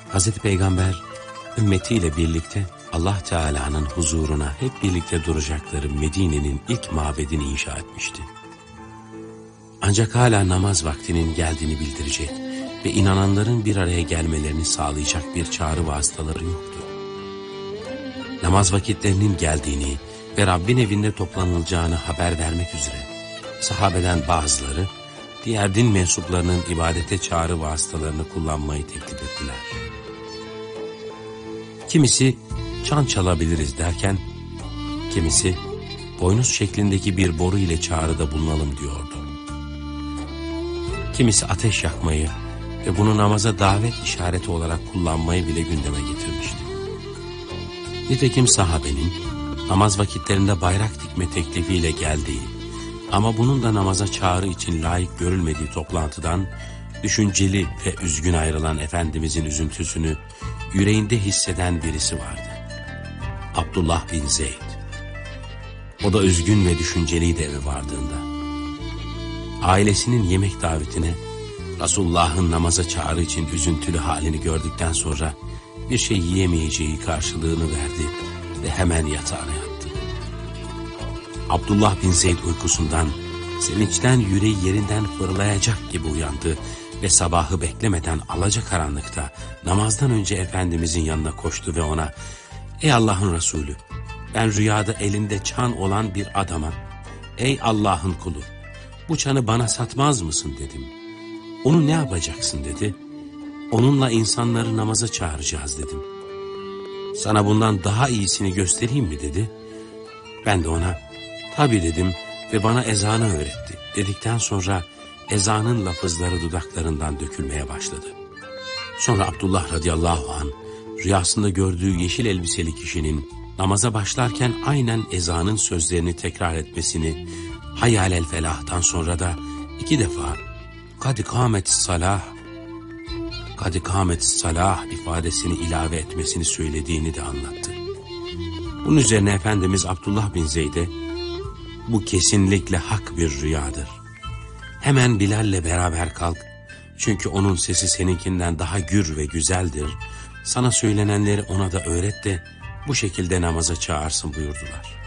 Hazreti Peygamber ümmetiyle birlikte Allah Teala'nın huzuruna hep birlikte duracakları Medine'nin ilk mabedini inşa etmişti. Ancak hala namaz vaktinin geldiğini bildirecek ve inananların bir araya gelmelerini sağlayacak bir çağrı vasıtaları yoktu. Namaz vakitlerinin geldiğini ve Rabbin evinde toplanılacağını haber vermek üzere sahabeden bazıları diğer din mensuplarının ibadete çağrı vasıtalarını kullanmayı teklif ettiler. Kimisi çan çalabiliriz derken, kimisi boynuz şeklindeki bir boru ile çağrıda bulunalım diyordu. Kimisi ateş yakmayı ve bunu namaza davet işareti olarak kullanmayı bile gündeme getirmişti. Nitekim sahabenin namaz vakitlerinde bayrak dikme teklifiyle geldiği ama bunun da namaza çağrı için layık görülmediği toplantıdan düşünceli ve üzgün ayrılan Efendimizin üzüntüsünü yüreğinde hisseden birisi vardı. Abdullah bin Zeyd. O da üzgün ve düşünceliydi eve vardığında. Ailesinin yemek davetine Resulullah'ın namaza çağrı için üzüntülü halini gördükten sonra bir şey yiyemeyeceği karşılığını verdi ve hemen yatağına yattı. Abdullah bin Zeyd uykusundan, sevinçten yüreği yerinden fırlayacak gibi uyandı ve sabahı beklemeden alacakaranlıkta namazdan önce Efendimizin yanına koştu ve ona, "Ey Allah'ın Resulü, ben rüyada elinde çan olan bir adama, ey Allah'ın kulu, bu çanı bana satmaz mısın?" dedim. "Onu ne yapacaksın?" dedi. "Onunla insanları namaza çağıracağız." dedim. "Sana bundan daha iyisini göstereyim mi?" dedi. Ben de ona, "Tabii." dedim ve bana ezanı öğretti. Dedikten sonra ezanın lafızları dudaklarından dökülmeye başladı. Sonra Abdullah radıyallahu anh rüyasında gördüğü yeşil elbiseli kişinin namaza başlarken aynen ezanın sözlerini tekrar etmesini, Hayyâlel felah'tan sonra da 2 defa "Kad kâmetis salah, kad kâmetis salah" ifadesini ilave etmesini söylediğini de anlattı. Bunun üzerine Efendimiz Abdullah bin Zeyd'e, "Bu kesinlikle hak bir rüyadır. Hemen Bilal'le beraber kalk. Çünkü onun sesi seninkinden daha gür ve güzeldir. Sana söylenenleri ona da öğret de bu şekilde namaza çağırsın" buyurdular.